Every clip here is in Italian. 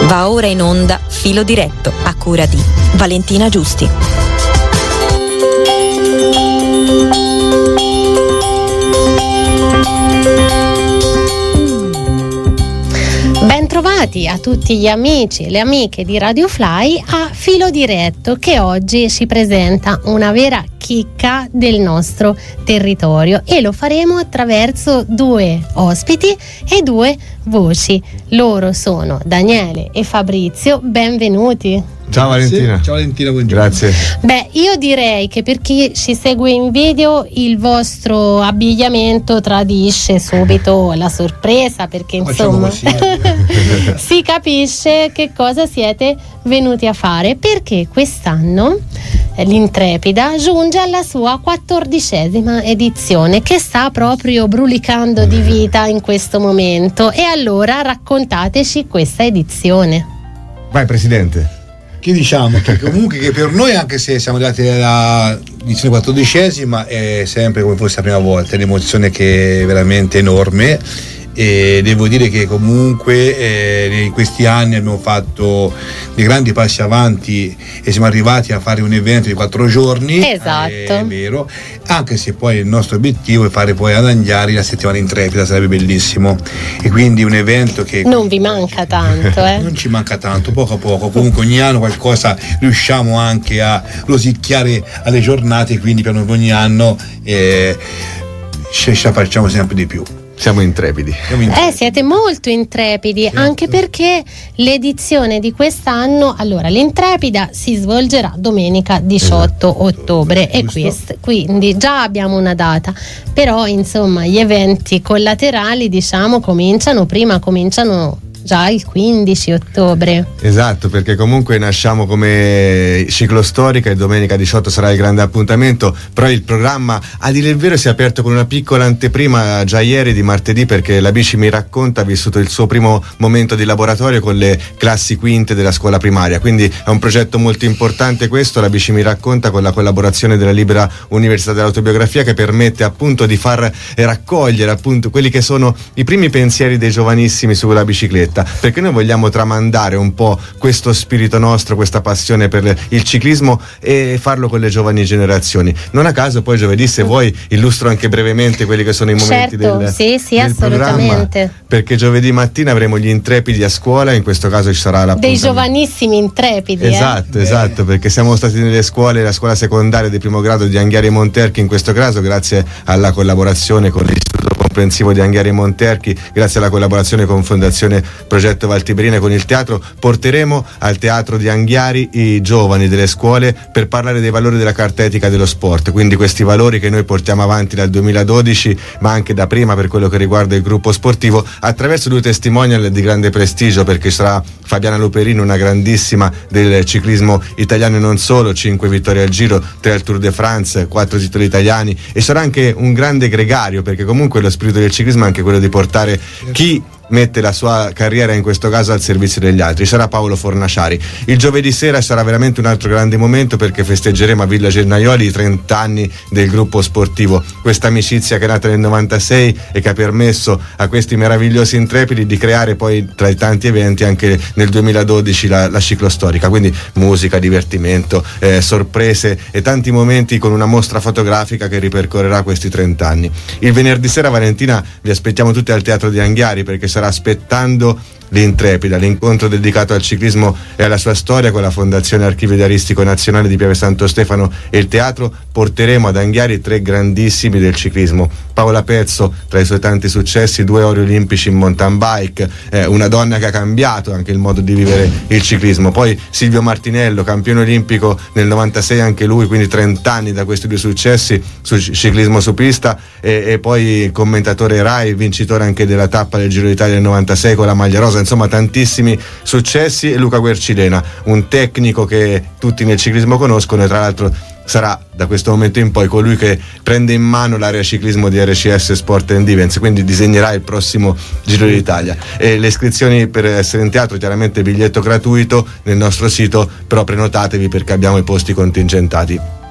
Va ora in onda Filo Diretto, a cura di Valentina Giusti. Bentrovati a tutti gli amici e le amiche di Radio Fly a Filo Diretto, che oggi ci presenta una vera chicca del nostro territorio, e lo faremo attraverso due ospiti e due voci. Loro sono Daniele e Fabrizio, benvenuti. Ciao Valentina. Sì, ciao Valentina, buongiorno. Grazie. Beh, io direi che per chi ci segue in video il vostro abbigliamento tradisce subito la sorpresa, perché insomma si capisce che cosa siete venuti a fare, perché quest'anno l'Intrepida giunge alla sua 14ª edizione, che sta proprio brulicando di vita in questo momento. E allora raccontateci questa edizione. Vai Presidente. Che diciamo che comunque che per noi, anche se siamo arrivati alla edizione 14ª, è sempre come fosse la prima volta, è un'emozione che è veramente enorme. E devo dire che comunque in questi anni abbiamo fatto dei grandi passi avanti e siamo arrivati a fare un evento di 4 giorni. Esatto. È vero, anche se poi il nostro obiettivo è fare poi ad Anghiari la settimana Intrepida, sarebbe bellissimo, e quindi un evento che non vi manca tanto, non ci manca tanto, poco a poco, comunque ogni anno qualcosa riusciamo anche a rosicchiare alle giornate, quindi per ogni anno ce la facciamo sempre di più. Siamo intrepidi. Siete molto intrepidi, certo. Anche perché l'edizione di quest'anno, allora, l'Intrepida si svolgerà domenica 18 ottobre e quindi già abbiamo una data, però insomma gli eventi collaterali, diciamo, cominciano già il 15 ottobre. Esatto, perché comunque nasciamo come ciclostorica e domenica 18 sarà il grande appuntamento, però il programma, a dire il vero, si è aperto con una piccola anteprima già ieri di martedì, perché la Bici Mi Racconta ha vissuto il suo primo momento di laboratorio con le classi quinte della scuola primaria, quindi è un progetto molto importante questo, la Bici Mi Racconta, con la collaborazione della Libera Università dell'Autobiografia, che permette appunto di far raccogliere appunto quelli che sono i primi pensieri dei giovanissimi sulla bicicletta, perché noi vogliamo tramandare un po' questo spirito nostro, questa passione per il ciclismo, e farlo con le giovani generazioni. Non a caso poi giovedì, se vuoi, illustro anche brevemente quelli che sono i momenti del sì, assolutamente, perché giovedì mattina avremo gli intrepidi a scuola, in questo caso ci sarà dei giovanissimi intrepidi. Esatto, perché siamo stati nelle scuole, la scuola secondaria di primo grado di Anghiari e Monterchi, in questo caso grazie alla collaborazione con l'Istituto Comprensivo di Anghiari e Monterchi, grazie alla collaborazione con Fondazione Progetto Valtiberina, con il teatro, porteremo al teatro di Anghiari i giovani delle scuole per parlare dei valori della carta etica dello sport, quindi questi valori che noi portiamo avanti dal 2012, ma anche da prima per quello che riguarda il gruppo sportivo, attraverso 2 testimonial di grande prestigio, perché sarà Fabiana Luperini, una grandissima del ciclismo italiano e non solo, 5 vittorie al Giro, 3 al Tour de France, 4 titoli italiani, e sarà anche un grande gregario, perché comunque lo spirito del ciclismo è anche quello di portare chi mette la sua carriera in questo caso al servizio degli altri. Sarà Paolo Fornaciari. Il giovedì sera sarà veramente un altro grande momento, perché festeggeremo a Villa Gennaioli i 30 anni del gruppo sportivo, questa amicizia che è nata nel 96 e che ha permesso a questi meravigliosi intrepidi di creare poi, tra i tanti eventi, anche nel 2012 la ciclostorica, quindi musica, divertimento, sorprese e tanti momenti, con una mostra fotografica che ripercorrerà questi 30 anni. Il venerdì sera, Valentina, vi aspettiamo tutti al Teatro di Anghiari, perché sarà Aspettando l'Intrepida, l'incontro dedicato al ciclismo e alla sua storia, con la Fondazione Archivio Diaristico Nazionale di Pieve Santo Stefano e il teatro. Porteremo ad Anghiari 3 grandissimi del ciclismo: Paola Pezzo, tra i suoi tanti successi, 2 ori olimpici in mountain bike, una donna che ha cambiato anche il modo di vivere il ciclismo. Poi Silvio Martinello, campione olimpico nel 96 anche lui, quindi 30 anni da questi 2 successi sul ciclismo su pista, e poi commentatore Rai, vincitore anche della tappa del Giro d'Italia del 96 con la maglia rosa. Insomma, tantissimi successi. E Luca Guercilena, un tecnico che tutti nel ciclismo conoscono, e tra l'altro sarà da questo momento in poi colui che prende in mano l'area ciclismo di RCS Sport and Events, quindi disegnerà il prossimo Giro d'Italia. E le iscrizioni per essere in teatro, chiaramente biglietto gratuito nel nostro sito, però prenotatevi perché abbiamo i posti contingentati.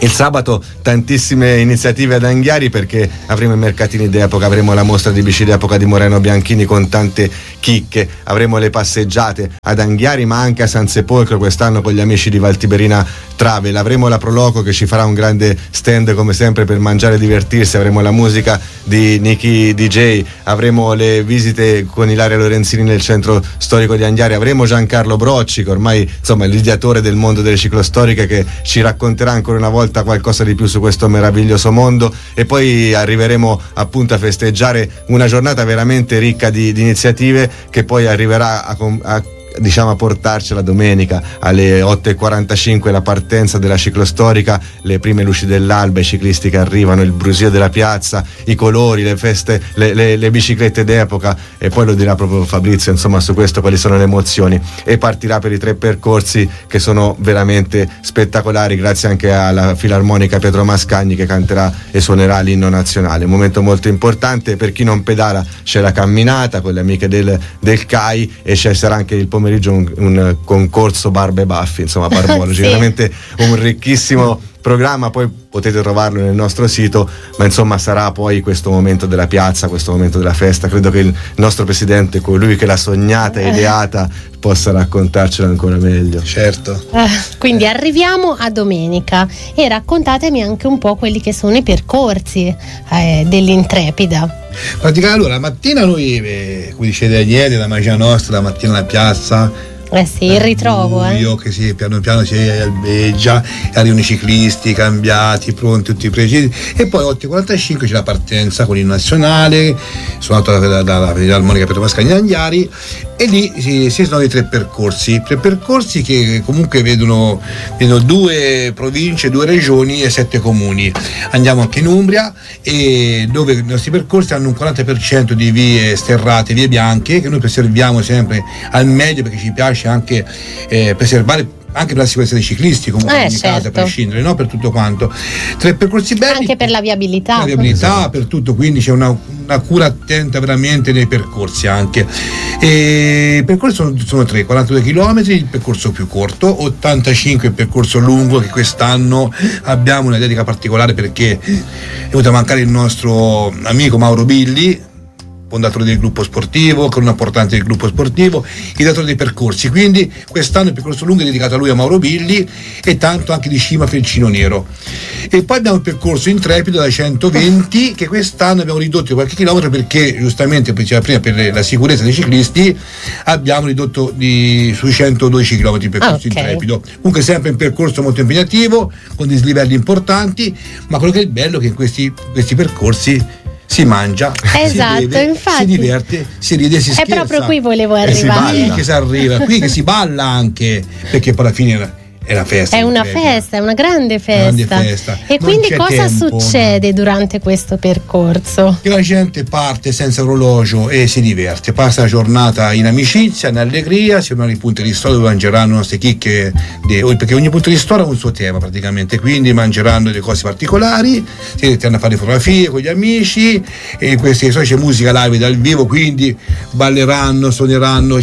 Il sabato tantissime iniziative ad Anghiari, perché avremo i mercatini d'epoca, avremo la mostra di bici d'epoca di Moreno Bianchini con tante chicche, avremo le passeggiate ad Anghiari ma anche a San Sepolcro quest'anno con gli amici di Valtiberina Travel, avremo la Proloco che ci farà un grande stand come sempre per mangiare e divertirsi, avremo la musica di Nicky DJ, avremo le visite con Ilaria Lorenzini nel centro storico di Anghiari, avremo Giancarlo Brocci che ormai insomma è l'ideatore del mondo delle ciclostoriche, che ci racconterà ancora una volta qualcosa di più su questo meraviglioso mondo, e poi arriveremo appunto a festeggiare una giornata veramente ricca di iniziative che poi arriverà a portarci la domenica alle 8:45 la partenza della ciclostorica, le prime luci dell'alba, i ciclisti che arrivano, il brusio della piazza, i colori, le feste, le biciclette d'epoca, e poi lo dirà proprio Fabrizio insomma su questo quali sono le emozioni, e partirà per i 3 percorsi che sono veramente spettacolari, grazie anche alla Filarmonica Pietro Mascagni che canterà e suonerà l'inno nazionale, un momento molto importante. Per chi non pedala c'è la camminata con le amiche del CAI, e ci sarà anche il pomeriggio un concorso barbe e baffi, insomma barbologi, sì. Veramente un ricchissimo programma, poi potete trovarlo nel nostro sito, ma insomma sarà poi questo momento della piazza, questo momento della festa. Credo che il nostro presidente, colui che l'ha sognata e ideata, possa raccontarcela ancora meglio. Certo. Quindi arriviamo a domenica e raccontatemi anche un po' quelli che sono i percorsi dell'Intrepida. Praticamente allora la mattina noi, come dice Daniele, la magia nostra, la mattina alla piazza. Sì, il ritrovo. Io che sì, piano piano si albeggia, arrivano i ciclisti cambiati, pronti, tutti precisi, e poi 8:45 c'è la partenza con il nazionale, suonato dalla Filarmonica Pietro Mascagni di Anghiari, e lì si sono i 3 percorsi che comunque vedono 2 province, 2 regioni e 7 comuni. Andiamo anche in Umbria, e dove i nostri percorsi hanno un 40% di vie sterrate, vie bianche, che noi preserviamo sempre al meglio, perché ci piace anche preservare anche per la sicurezza dei ciclisti, comunque in ogni caso, a prescindere, no? Per tutto quanto. 3 percorsi belli, anche per la viabilità. La viabilità, per tutto, quindi c'è una cura attenta veramente nei percorsi anche. E i percorsi sono 3, 42 km, il percorso più corto, 85 il percorso lungo, che quest'anno abbiamo una dedica particolare perché è venuto a mancare il nostro amico Mauro Billi, fondatore del gruppo sportivo, con una portante del gruppo sportivo, ideatore dei percorsi. Quindi quest'anno il percorso lungo è dedicato a lui, a Mauro Billi, e tanto anche di Cima Felcino Nero. E poi abbiamo il percorso Intrepido da 120, che quest'anno abbiamo ridotto di qualche chilometro, perché giustamente, prima, per la sicurezza dei ciclisti abbiamo ridotto sui 112 km il percorso Intrepido. Comunque sempre un percorso molto impegnativo, con dislivelli importanti, ma quello che è bello è che in questi percorsi si mangia, esatto, si beve, infatti, si diverte, si ride, si scherza. È proprio qui volevo arrivare. Qui che si arriva, qui che si balla anche, perché poi alla fine è una festa. È una festa, è una grande festa. E non quindi cosa succede durante questo percorso? Che la gente parte senza orologio e si diverte, passa la giornata in amicizia, in allegria, si vanno ai punti di storia dove mangeranno le nostre chicche, perché ogni punto di storia ha un suo tema praticamente, quindi mangeranno delle cose particolari, si metteranno a fare fotografie con gli amici, e queste c'è musica live dal vivo, quindi balleranno, suoneranno,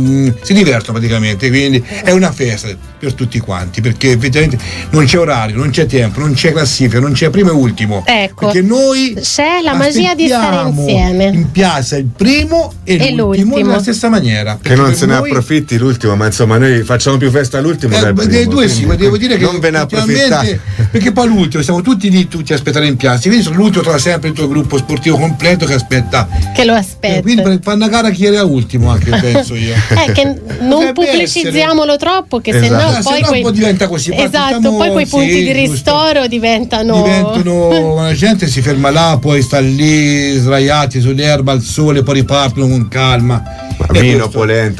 si divertono praticamente, quindi è una festa per tutti quanti, perché effettivamente non c'è orario, non c'è tempo, non c'è classifica, non c'è primo e ultimo, perché noi c'è la magia di stare insieme in piazza il primo e l'ultimo nella stessa maniera, che non se ne approfitti l'ultimo, ma insomma noi facciamo più festa all'ultimo dei due, sì, ma devo dire che non ve ne approfittate, perché poi l'ultimo siamo tutti lì, tutti a aspettare in piazza, quindi l'ultimo trova sempre il tuo gruppo sportivo completo che lo aspetta, quindi per fare una gara chi era ultimo, anche penso io che non pubblicizziamolo troppo, che se no poi diventa così. Esatto, poi quei punti di ristoro diventano la gente si ferma là, poi sta lì sdraiati sull'erba al sole, poi ripartono con calma. Vino,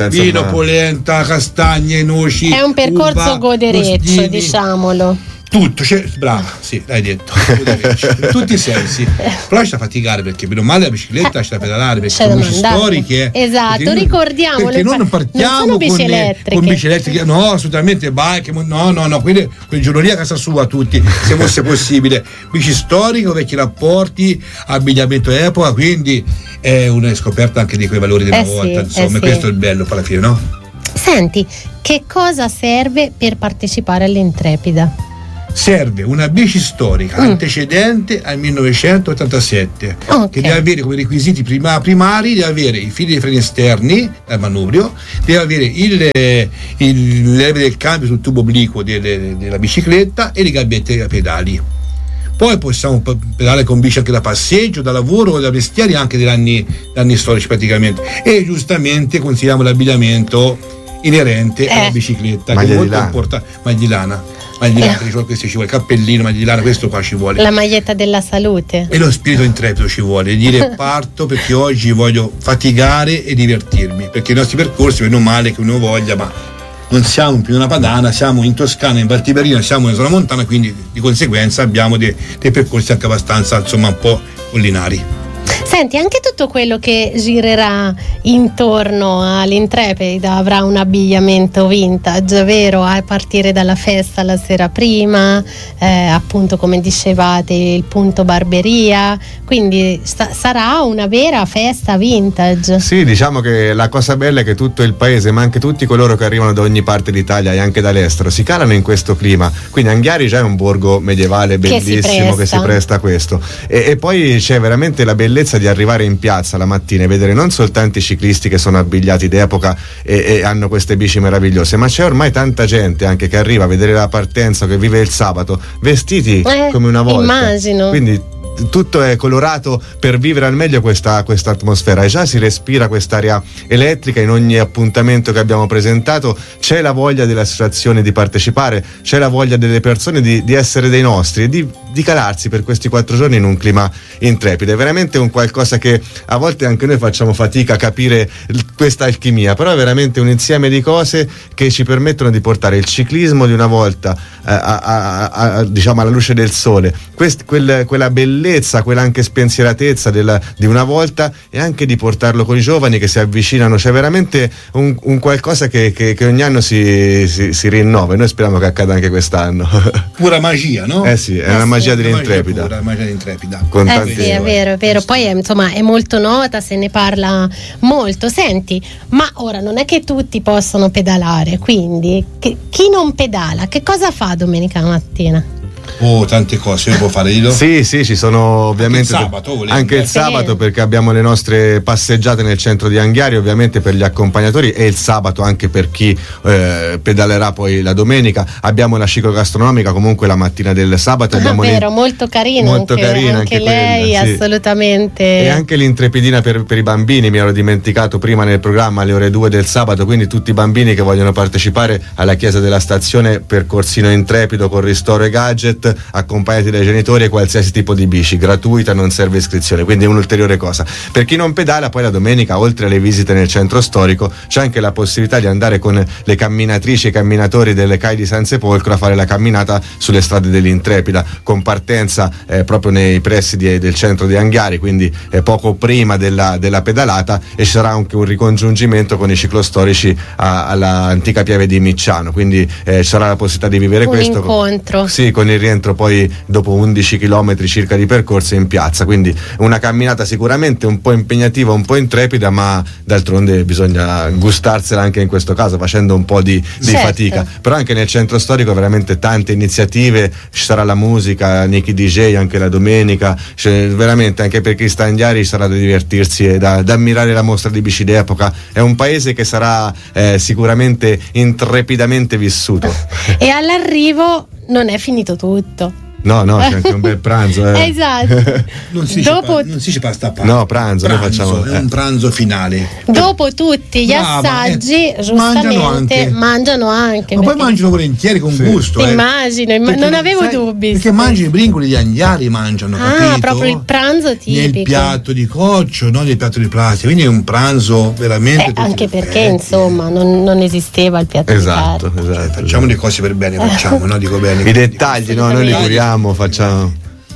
polenta, castagne, noci. È un percorso godereccio, diciamolo. Tutto, brava, sì, l'hai detto, in tutti i sensi. Però c'è da faticare, perché bene o male la bicicletta c'è da pedalare, perché sono bici storiche. Esatto, ricordiamolo. Perché non partiamo con bici elettriche, no, assolutamente, bike, no, quelle giorno lì a casa sua tutti, se fosse possibile. Bici storiche, vecchi rapporti, abbigliamento epoca, quindi è una scoperta anche di quei valori della volta, insomma, questo è il bello alla fine, no? Senti, che cosa serve per partecipare all'Intrepida? serve una bici storica antecedente al 1987 che deve avere come requisiti primari, deve avere i fili di freni esterni al manubrio, deve avere il leve del cambio sul tubo obliquo della bicicletta e le gabbette ai pedali. Poi possiamo pedalare con bici anche da passeggio, da lavoro o da vestiari anche degli anni storici praticamente, e giustamente consideriamo l'abbigliamento inerente alla bicicletta, che è molto importante. Questo ci vuole, cappellino, maglia di lana, questo qua ci vuole. La maglietta della salute. E lo spirito intrepido ci vuole, dire parto perché oggi voglio faticare e divertirmi, perché i nostri percorsi, meno male che uno voglia, ma non siamo in Pianura Padana, siamo in Toscana, in Valtiberina, siamo in zona montana, quindi di conseguenza abbiamo dei percorsi anche abbastanza, insomma, un po' collinari. Senti, anche tutto quello che girerà intorno all'Intrepida avrà un abbigliamento vintage, vero? A partire dalla festa la sera prima, appunto come dicevate, il punto barberia, quindi sarà una vera festa vintage. Sì, diciamo che la cosa bella è che tutto il paese, ma anche tutti coloro che arrivano da ogni parte d'Italia e anche dall'estero, si calano in questo clima. Quindi Anghiari già è un borgo medievale bellissimo che si presta a questo, e poi c'è veramente la bellezza di arrivare in piazza la mattina e vedere non soltanto i ciclisti che sono abbigliati d'epoca e hanno queste bici meravigliose, ma c'è ormai tanta gente anche che arriva a vedere la partenza, che vive il sabato vestiti come una volta. Immagino. Quindi tutto è colorato per vivere al meglio questa atmosfera, e già si respira quest'aria elettrica in ogni appuntamento che abbiamo presentato. C'è la voglia delle associazioni di partecipare, c'è la voglia delle persone di essere dei nostri e di calarsi per questi 4 giorni in un clima intrepido. È veramente un qualcosa che a volte anche noi facciamo fatica a capire questa alchimia, però è veramente un insieme di cose che ci permettono di portare il ciclismo di una volta diciamo alla luce del sole, quella bellezza, quella anche spensieratezza di una volta, e anche di portarlo con i giovani che si avvicinano. C'è veramente un qualcosa che ogni anno si rinnova, e noi speriamo che accada anche quest'anno. Pura magia, no? Sì, è una magia dell'Intrepida. Pura magia dell'Intrepida. Sì, è vero. Poi insomma è molto nota, se ne parla molto. Senti, ma ora non è che tutti possono pedalare, quindi chi non pedala, che cosa fa domenica mattina? Tante cose può fare io. Sì, ci sono ovviamente anche il sabato, perché abbiamo le nostre passeggiate nel centro di Anghiari, ovviamente per gli accompagnatori, e il sabato anche per chi pedalerà poi la domenica. Abbiamo la ciclogastronomica comunque la mattina del sabato, abbiamo vero, molto carino anche lei, quella, sì. Assolutamente. E anche l'intrepidina per i bambini, mi ero dimenticato prima nel programma, alle ore 2 del sabato, quindi tutti i bambini che vogliono partecipare alla chiesa della stazione, percorsino intrepido con ristoro e gadget, accompagnati dai genitori, e qualsiasi tipo di bici gratuita, non serve iscrizione, quindi è un'ulteriore cosa. Per chi non pedala, poi la domenica, oltre alle visite nel centro storico, c'è anche la possibilità di andare con le camminatrici e i camminatori delle CAI di San Sepolcro a fare la camminata sulle strade dell'Intrepida, con partenza proprio nei pressi del centro di Anghiari, quindi poco prima della pedalata, e ci sarà anche un ricongiungimento con i ciclostorici all'antica Pieve di Micciano, quindi ci sarà la possibilità di vivere un incontro. Sì, con il rientro poi dopo 11 chilometri circa di percorso in piazza, quindi una camminata sicuramente un po' impegnativa, un po' intrepida, ma d'altronde bisogna gustarsela anche in questo caso, facendo un po' di fatica. Però anche nel centro storico veramente tante iniziative, ci sarà la musica, Nicky DJ anche la domenica, veramente anche per chi sta in Anghiari ci sarà da divertirsi e da ammirare la mostra di bici d'epoca. È un paese che sarà sicuramente intrepidamente vissuto. E all'arrivo non è finito tutto. No, c'è anche un bel pranzo. Esatto. Non si dice pasta a parte. No, pranzo, noi facciamo. È un pranzo finale. Dopo tutti gli assaggi, giustamente mangiano anche. Ma poi mangiano volentieri, con gusto. Immagino, non avevo dubbi. Perché mangiano i brincoli di Anghiari, mangiano, capito? Proprio il pranzo tipico. Nel piatto di coccio, non nel piatto di plastica. Quindi è un pranzo veramente. Anche perché, insomma, non esisteva il piatto di carne. Esatto. Facciamo le cose per bene, no? Dico bene. I dettagli, noi li curiamo, facciamo.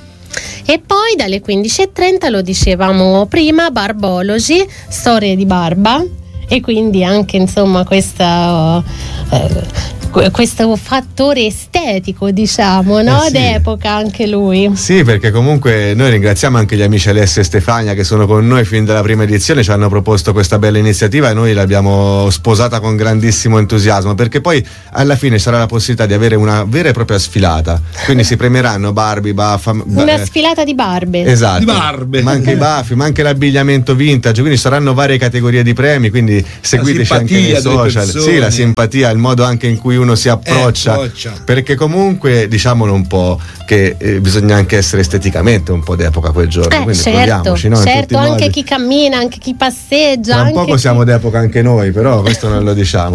E poi dalle 15:30, lo dicevamo prima, Barbologi, storie di barba, e quindi anche insomma questa questo fattore estetico, diciamo, no? Sì. D'epoca anche lui. Sì, perché comunque noi ringraziamo anche gli amici Alessia e Stefania che sono con noi fin dalla prima edizione, ci hanno proposto questa bella iniziativa e noi l'abbiamo sposata con grandissimo entusiasmo, perché poi alla fine sarà la possibilità di avere una vera e propria sfilata, quindi si premieranno Barbie, una sfilata di barbe. Esatto, di barbe. Ma anche i baffi, ma anche l'abbigliamento vintage, quindi saranno varie categorie di premi, quindi seguiteci anche nei social. Sì, la simpatia, il modo anche in cui uno si approccia, perché comunque diciamolo un po' che bisogna anche essere esteticamente un po' d'epoca quel giorno, quindi proviamoci, no? Certo, anche chi cammina, anche chi passeggia. Tra un poco siamo d'epoca anche noi, però questo non lo diciamo.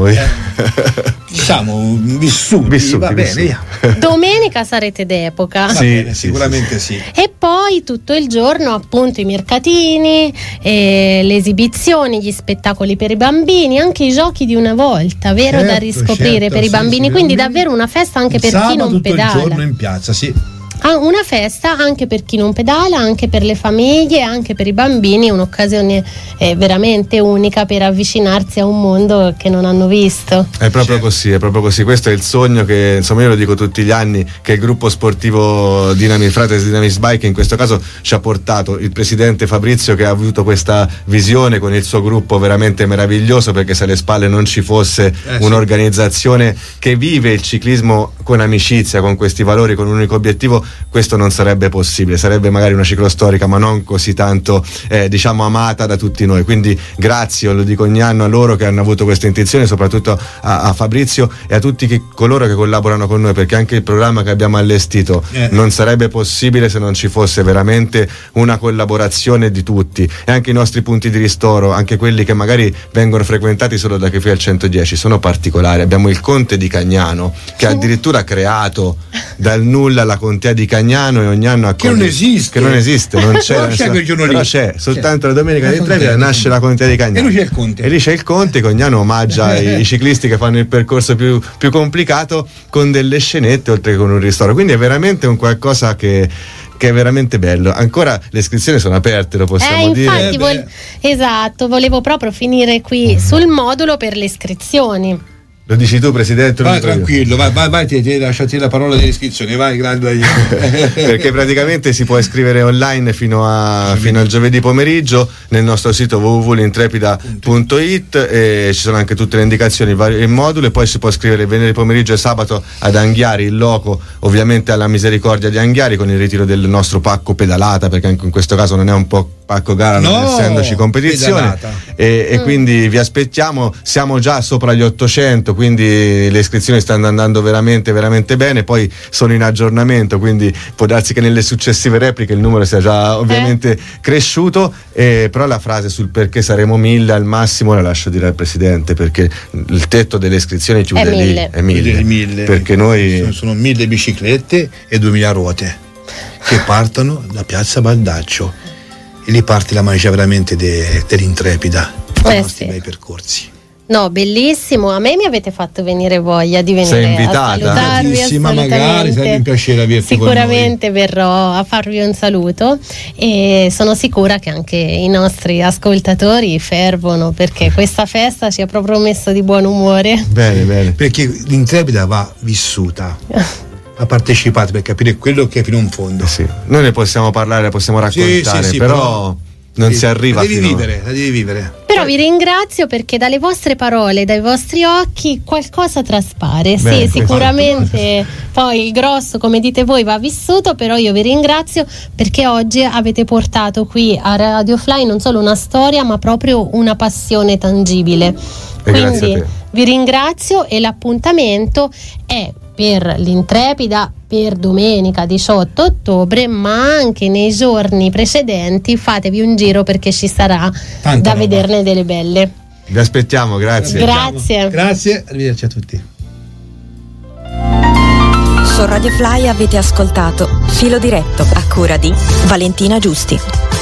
Diciamo vissuti. Va bene. Domenica sarete d'epoca. Sì, sicuramente sì. E poi tutto il giorno appunto i mercatini, le esibizioni, gli spettacoli per i bambini, anche i giochi di una volta, vero? Da riscoprire per i bambini, quindi davvero una festa anche per chi non pedala. Tutto il giorno in piazza, sì. Una festa anche per chi non pedala, anche per le famiglie, anche per i bambini, un'occasione veramente unica per avvicinarsi a un mondo che non hanno visto. È proprio così, questo è il sogno che, insomma, io lo dico tutti gli anni, che il gruppo sportivo Frates Dynamis Bike in questo caso ci ha portato il presidente Fabrizio, che ha avuto questa visione con il suo gruppo veramente meraviglioso, perché se alle spalle non ci fosse un'organizzazione che vive il ciclismo con amicizia, con questi valori, con un unico obiettivo, questo non sarebbe possibile, sarebbe magari una ciclostorica ma non così tanto diciamo amata da tutti noi, quindi grazie, lo dico ogni anno, a loro che hanno avuto questa intenzione, soprattutto a Fabrizio e a tutti coloro che collaborano con noi, perché anche il programma che abbiamo allestito non sarebbe possibile se non ci fosse veramente una collaborazione di tutti, e anche i nostri punti di ristoro, anche quelli che magari vengono frequentati solo da chi fa il 110, sono particolari. Abbiamo il Conte di Cagnano che ha addirittura creato dal nulla la contea di Cagnano, e ogni anno che non esiste, non c'è, però c'è soltanto la domenica di Intrepida nasce la contea di Cagnano, e lì c'è il Conte. Che ogni anno omaggia i ciclisti che fanno il percorso più complicato con delle scenette oltre che con un ristoro, quindi è veramente un qualcosa che è veramente bello. Ancora le iscrizioni sono aperte, lo possiamo dire. Infatti esatto, volevo proprio finire qui sul modulo per le iscrizioni. Lo dici tu, presidente? Vai tranquillo, vai, ti lasciati la parola dell'iscrizione, vai, grande. Perché praticamente si può iscrivere online fino al giovedì pomeriggio nel nostro sito www.intrepida.it, e ci sono anche tutte le indicazioni, il modulo, e poi si può iscrivere venerdì pomeriggio e sabato ad Anghiari, il loco ovviamente alla Misericordia di Anghiari, con il ritiro del nostro pacco pedalata, perché anche in questo caso non è un po' pacco gara, non essendoci competizione, e quindi vi aspettiamo. Siamo già sopra gli 800, quindi le iscrizioni stanno andando veramente veramente bene, poi sono in aggiornamento, quindi può darsi che nelle successive repliche il numero sia già ovviamente cresciuto, però la frase sul perché saremo 1000 al massimo la lascio dire al presidente, perché il tetto delle iscrizioni chiude lì, è 1000, perché noi sono 1000 biciclette e 2000 ruote che partono da Piazza Baldaccio, e lì parte la magia veramente dell'Intrepida, i nostri bei percorsi. No, bellissimo, a me mi avete fatto venire voglia di venire. Sei invitata? A salutarvi, magari sarebbe un piacere averti sicuramente con noi. Verrò a farvi un saluto, e sono sicura che anche i nostri ascoltatori fervono, perché questa festa ci ha proprio messo di buon umore. Bene. Perché l'Intrepida va vissuta. Ha partecipato per capire quello che è fino in fondo. Sì. Noi ne possiamo parlare, ne possiamo raccontare, sì, però non si arriva la devi vivere. Però vi ringrazio, perché dalle vostre parole, dai vostri occhi qualcosa traspare. Sì, sicuramente poi il grosso, come dite voi, va vissuto, però io vi ringrazio perché oggi avete portato qui a Radio Fly non solo una storia, ma proprio una passione tangibile. Quindi vi ringrazio, e l'appuntamento è per l'Intrepida per domenica 18 ottobre, ma anche nei giorni precedenti fatevi un giro, perché ci sarà da vederne delle belle. Vi aspettiamo, grazie. Grazie, arrivederci a tutti. Su Radio Fly avete ascoltato Filo Diretto, a cura di Valentina Giusti.